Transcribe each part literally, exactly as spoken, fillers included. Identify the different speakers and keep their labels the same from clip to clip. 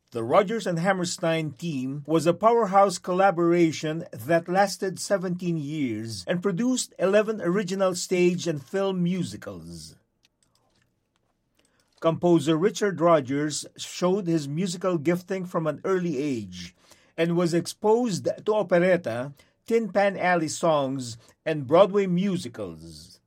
Speaker 1: The Rodgers and Hammerstein team was a powerhouse collaboration that lasted seventeen years and produced eleven original stage and film musicals. Composer Richard Rodgers showed his musical gifting from an early age and was exposed to operetta, Tin Pan Alley songs, and Broadway musicals.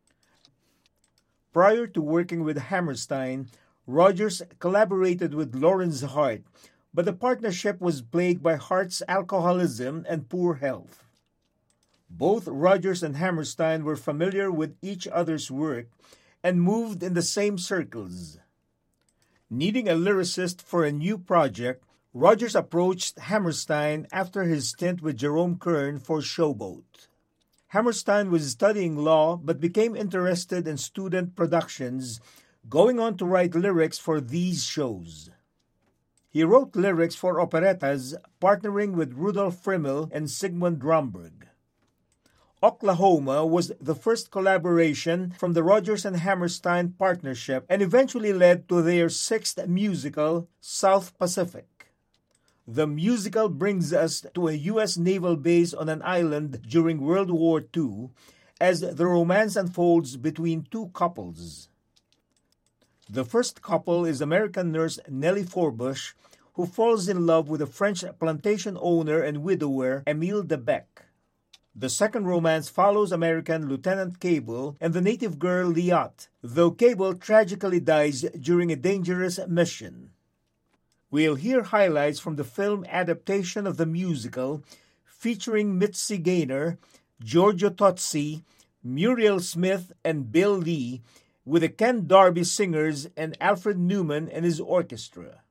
Speaker 1: Prior to working with Hammerstein, Rodgers collaborated with Lawrence Hart, but the partnership was plagued by Hart's alcoholism and poor health. Both Rodgers and Hammerstein were familiar with each other's work and moved in the same circles. Needing a lyricist for a new project, Rodgers approached Hammerstein after his stint with Jerome Kern for Showboat. Hammerstein was studying law but became interested in student productions, going on to write lyrics for these shows. He wrote lyrics for operettas, partnering with Rudolf Frimmel and Sigmund Romberg. Oklahoma was the first collaboration from the Rodgers and Hammerstein partnership and eventually led to their sixth musical, South Pacific. The musical brings us to a U S naval base on an island during World War Two as the romance unfolds between two couples. The first couple is American nurse Nellie Forbush, who falls in love with the French plantation owner and widower Emile Debec. The second romance follows American Lieutenant Cable and the native girl Liat, though Cable tragically dies during a dangerous mission. We'll hear highlights from the film adaptation of the musical featuring Mitzi Gaynor, Giorgio Tozzi, Muriel Smith, and Bill Lee, with the Ken Darby Singers and Alfred Newman and his orchestra.